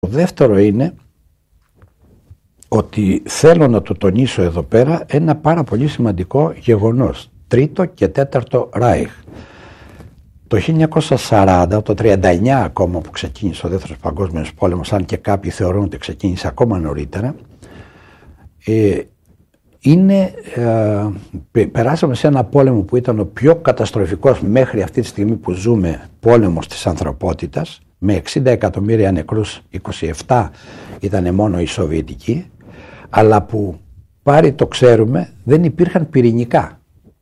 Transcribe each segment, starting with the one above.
Το δεύτερο είναι ότι θέλω να το τονίσω εδώ πέρα ένα πάρα πολύ σημαντικό γεγονός. Τρίτο και τέταρτο Ράιχ. Το 1940, το 1939 ακόμα που ξεκίνησε ο Δεύτερος Παγκόσμιος Πόλεμος, αν και κάποιοι θεωρούν ότι ξεκίνησε ακόμα νωρίτερα, περάσαμε σε ένα πόλεμο που ήταν ο πιο καταστροφικός μέχρι αυτή τη στιγμή που ζούμε πόλεμος της ανθρωπότητας, με 60 εκατομμύρια νεκρούς, 27 ήταν μόνο οι Σοβιετικοί, αλλά που πάρει το ξέρουμε δεν υπήρχαν πυρηνικά.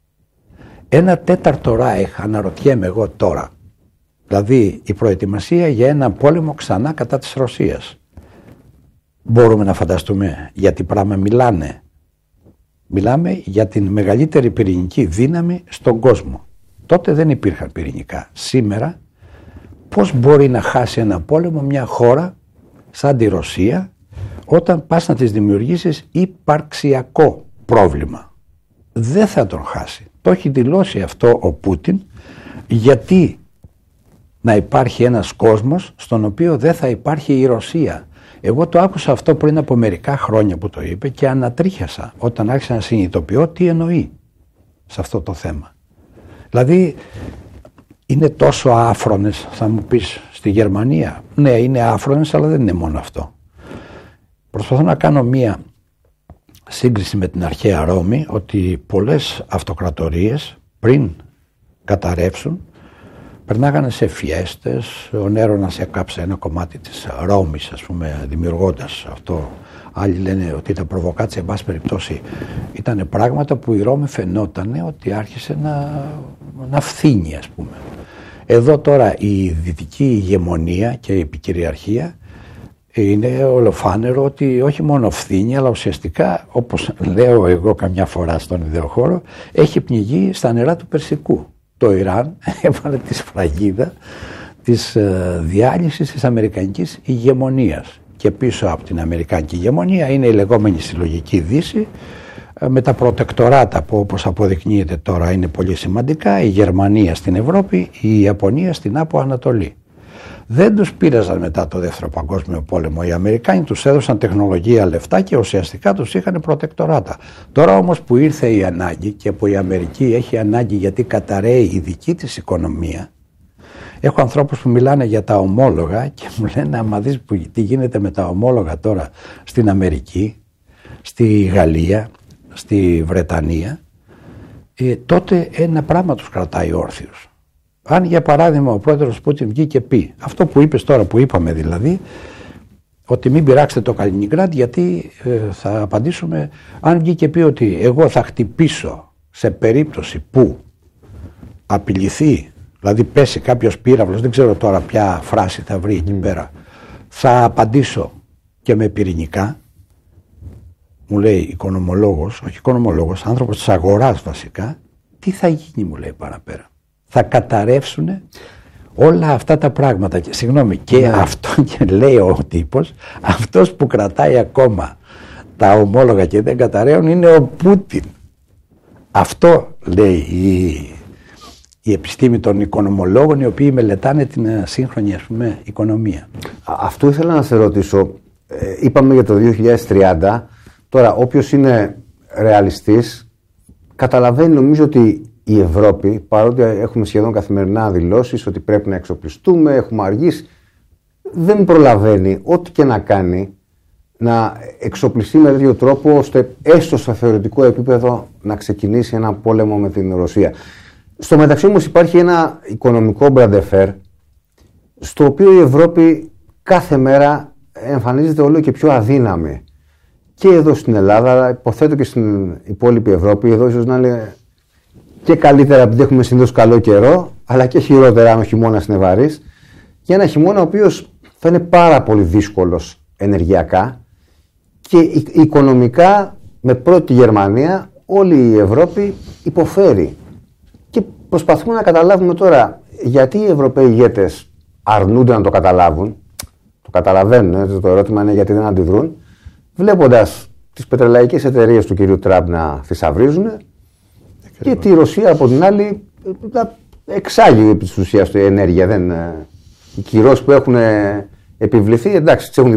Ένα τέταρτο Ράιχ, αναρωτιέμαι εγώ τώρα, δηλαδή η προετοιμασία για ένα πόλεμο ξανά κατά της Ρωσίας. Μπορούμε να φανταστούμε για τι πράγμα μιλάνε. Μιλάμε για την μεγαλύτερη πυρηνική δύναμη στον κόσμο. Τότε δεν υπήρχαν πυρηνικά. Σήμερα πώς μπορεί να χάσει ένα πόλεμο μια χώρα σαν τη Ρωσία όταν πας να της δημιουργήσεις υπαρξιακό πρόβλημα? Δεν θα τον χάσει. Το έχει δηλώσει αυτό ο Πούτιν. Γιατί να υπάρχει ένας κόσμος στον οποίο δεν θα υπάρχει η Ρωσία? Εγώ το άκουσα αυτό πριν από μερικά χρόνια που το είπε και ανατρίχιασα όταν άρχισα να συνειδητοποιώ τι εννοεί σε αυτό το θέμα. Δηλαδή είναι τόσο άφρονες, θα μου πεις, στη Γερμανία. Ναι, είναι άφρονες, αλλά δεν είναι μόνο αυτό. Προσπαθώ να κάνω μία σύγκριση με την αρχαία Ρώμη, ότι πολλές αυτοκρατορίες πριν καταρρεύσουν περνάγανε σε φιέστες. Ο Νέρονας έκαψε ένα κομμάτι της Ρώμης, ας πούμε, δημιουργώντας αυτό. Άλλοι λένε ότι τα προβοκάτσια, εν πάση περιπτώσει, ήταν πράγματα που η Ρώμη φαινόταν ότι άρχισε να φθήνει, ας πούμε. Εδώ τώρα η δυτική ηγεμονία και η επικυριαρχία είναι ολοφάνερο ότι όχι μόνο φθήνει, αλλά ουσιαστικά, όπως λέω εγώ καμιά φορά στον ιδεοχώρο, έχει πνιγεί στα νερά του Περσικού. Το Ιράν έβαλε τη σφραγίδα της διάλυσης της αμερικανικής ηγεμονίας. Και πίσω από την αμερικανική ηγεμονία είναι η λεγόμενη συλλογική Δύση, με τα προτεκτοράτα που, όπως αποδεικνύεται τώρα, είναι πολύ σημαντικά, η Γερμανία στην Ευρώπη, η Ιαπωνία στην Άπο Ανατολή. Δεν τους πείραζαν μετά το Δεύτερο Παγκόσμιο Πόλεμο. Οι Αμερικάνοι τους έδωσαν τεχνολογία, λεφτά και ουσιαστικά τους είχαν προτεκτοράτα. Τώρα όμως που ήρθε η ανάγκη και που η Αμερική έχει ανάγκη γιατί καταραίει η δική της οικονομία, έχω ανθρώπους που μιλάνε για τα ομόλογα και μου λένε, άμα δεις τι γίνεται με τα ομόλογα τώρα στην Αμερική, στη Γαλλία, στη Βρετανία, τότε ένα πράγμα τους κρατάει όρθιους. Αν για παράδειγμα ο πρόεδρος Πούτιν βγει και πει αυτό που είπες τώρα, που είπαμε δηλαδή, ότι μην πειράξετε το Καλινιγκράντ, γιατί θα απαντήσουμε, αν βγει και πει ότι εγώ θα χτυπήσω σε περίπτωση που απειληθεί, δηλαδή πέσει κάποιος πύραυλος, δεν ξέρω τώρα ποια φράση θα βρει εκεί πέρα, θα απαντήσω και με πυρηνικά, μου λέει οικονομολόγος, όχι οικονομολόγος, άνθρωπος της αγοράς βασικά, τι θα γίνει, μου λέει παραπέρα? Θα καταρρεύσουν όλα αυτά τα πράγματα. Συγγνώμη, και αυτό, και λέει ο τύπος, αυτός που κρατάει ακόμα τα ομόλογα και δεν καταραίουν είναι ο Πούτιν. Αυτό λέει η επιστήμη των οικονομολόγων, οι οποίοι μελετάνε την σύγχρονη, ας πούμε, οικονομία. Αυτό ήθελα να σε ρωτήσω. Είπαμε για το 2030. Τώρα, όποιος είναι ρεαλιστής καταλαβαίνει, νομίζω, ότι η Ευρώπη, παρότι έχουμε σχεδόν καθημερινά δηλώσεις ότι πρέπει να εξοπλιστούμε, έχουμε αργήσει, δεν προλαβαίνει ό,τι και να κάνει να εξοπλιστεί με τέτοιο τρόπο ώστε έστω στο θεωρητικό επίπεδο να ξεκινήσει ένα πόλεμο με την Ρωσία. Στο μεταξύ όμως υπάρχει ένα οικονομικό μπραντεφέρ στο οποίο η Ευρώπη κάθε μέρα εμφανίζεται όλο και πιο αδύναμη. Και εδώ στην Ελλάδα, αλλά υποθέτω και στην υπόλοιπη Ευρώπη, εδώ ίσως να είναι και καλύτερα επειδή έχουμε συνήθως καλό καιρό, αλλά και χειρότερα αν ο χειμώνας είναι βαρύς, για ένα χειμώνα ο οποίος θα είναι πάρα πολύ δύσκολος ενεργειακά και οικονομικά, με πρώτη Γερμανία, όλη η Ευρώπη υποφέρει. Και προσπαθούμε να καταλάβουμε τώρα γιατί οι Ευρωπαίοι ηγέτες αρνούνται να το καταλάβουν. Το καταλαβαίνουν, το ερώτημα είναι γιατί δεν αντιδρούν, βλέποντας τις πετρελαϊκές εταιρείες του κυρίου Τραμπ να θησαυρίζουν και τη Ρωσία από την άλλη να εξάγει επί της ουσίας η ενέργεια. Οι κυρώσεις που έχουν επιβληθεί, εντάξει, τις έχουν